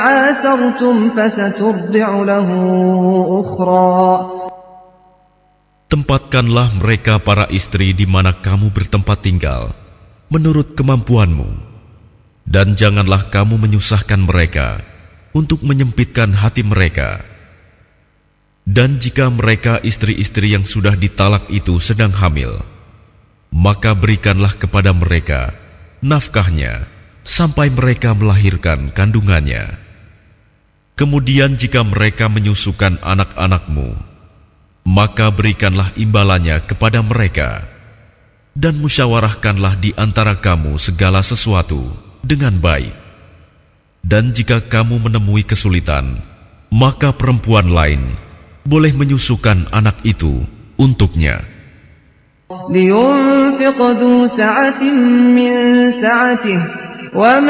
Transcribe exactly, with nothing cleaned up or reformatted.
عَاسَرْتُمْ فَسَتُرْضِعُ لَهُ أُخْرَى. Tempatkanlah mereka para istri di mana kamu bertempat tinggal, menurut kemampuanmu, dan janganlah kamu menyusahkan mereka untuk menyempitkan hati mereka. Dan jika mereka istri-istri yang sudah ditalak itu sedang hamil, maka berikanlah kepada mereka nafkahnya sampai mereka melahirkan kandungannya. Kemudian jika mereka menyusukan anak-anakmu, maka berikanlah imbalannya kepada mereka, dan musyawarahkanlah di antara kamu segala sesuatu dengan baik. Dan jika kamu menemui kesulitan, maka perempuan lain boleh menyusukan anak itu untuknya. لينفق ذو سعة من سعته ومن